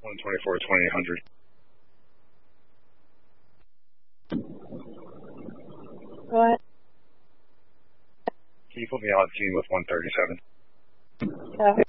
124, 2800. Go ahead. Can you put me on team with 137? Okay.